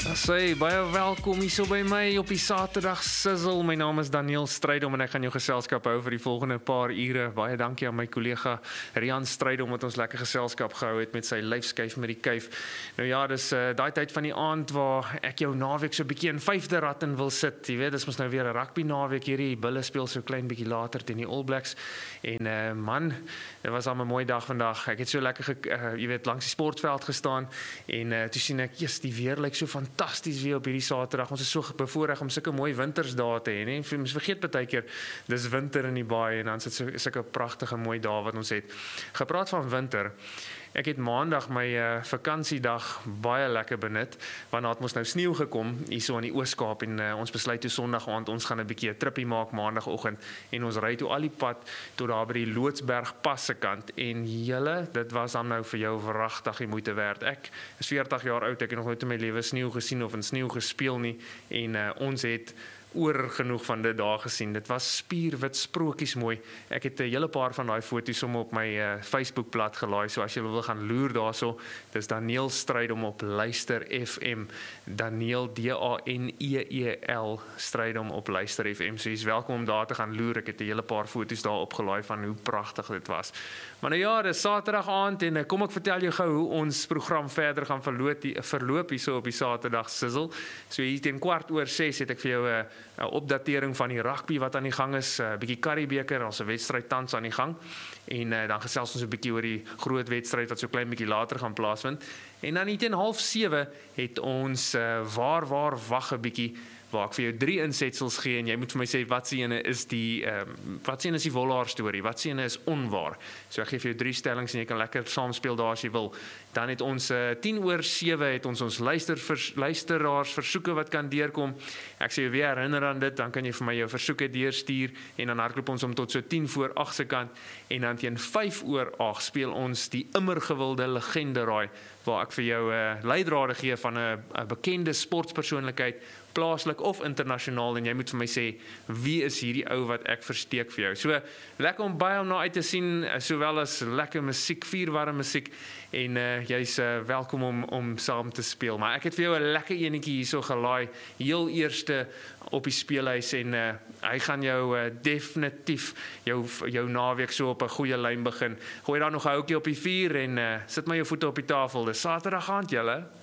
Sê, baie welkom hier so by my op die Saterdag Sizzle. My naam is Daniel Strydom en ek gaan jou geselskap hou vir die volgende paar ure. Baie dankie aan my kollega Rian Strydom wat ons lekker geselskap gehou het met sy lyfskyf met die kuif. Nou ja, dis daai tyd van die aand waar ek jou naweek so 'n bietjie in vyfde rat in wil sit. Jy weet, dis mos nou weer 'n rugby naweek hierdie. Bulle speel so klein bietjie later teen die All Blacks. En man, dit was al 'n mooi dag vandag. Ek het so lekker jy weet, langs die sportveld gestaan en toe sien ek, yes, die weer lyk so fantasties weer op hierdie Saterdag. Ons is so bevoorreg om sulke mooi wintersdae te hê, nee. Ons vergeet baie keer dis winter in die baai en dan sit sulke pragtige mooi dae wat ons het. Gepraat van winter. Ek het maandag my vakansiedag baie lekker benut, want het ons nou sneeu gekom hier so in die Oos-Kaap en ons besluit toe Sondag aand ons gaan 'n bietjie 'n trippie maak maandagoggend en ons ry toe al die pad tot daar by die Loodsberg pas se kant en julle, dit was dan nou vir jou wragtig die moeite werd. Ek is 40 jaar oud, ek het nog nooit in my lewe sneeu gesien of in sneeu gespeel nie en ons het oor genoeg van dit daar gesien. Dit was spierwit sprokies mooi. Ek het 'n hele paar van daai foto's sommer op my Facebookblad gelaai, so as jy wil gaan loer daarso, dis Daniel Strydom op Luister FM. Daniel Daniel Strydom op Luister FM. So jy's welkom om daar te gaan loer. Ek het 'n hele paar foto's daar opgelaai van hoe pragtig dit was. Maar nou ja, dis Saterdag aand en kom ek vertel jou gou hoe ons program verder gaan verloop hierso op die Saterdag Sizzle. So hier teen 6:15 het ek vir jou 'n opdatering van die rugby wat aan die gang is, 'n bietjie Curriebeeker, ons 'n wedstryd tans aan die gang en dan gesels ons 'n bietjie oor die groot wedstryd wat so klein bietjie later gaan plaasvind. En dan hier teen 6:30 het ons waar wag 'n bietjie waar ek vir jou 3 insetsels gee en jy moet vir my sê wat se ene is die Wollaar storie, wat se ene is onwaar. So ek gee vir jou 3 stellings en jy kan lekker saamspeel daar as jy wil. Dan het ons 6:10 het ons luisteraars versoeke wat kan deurkom. Ek sê jou weer herinner aan dit, dan kan jy vir my jou versoeke deurstuur en dan hardloop ons om tot so 7:50 se kant en dan teen 7:05 speel ons die immer gewilde legende raai waar ek vir jou leidrade gee van 'n bekende sportpersoonlikheid, plaaslik of internasionaal en jy moet vir my sê wie is hierdie ou wat ek versteek vir jou. So lekker om baie om na uit te sien, sowel as lekker musiek, vuurwarm musiek en jy's welkom om saam te speel. Maar ek het vir jou 'n lekker enetjie hierso gelaai, heel eerste op die speelhuis en hy gaan jou definitief jou naweek so op 'n goeie lyn begin. Gooi daar nog 'n houtjie op die vuur en sit maar jou voete op die tafel. Dis Saterdag aand julle.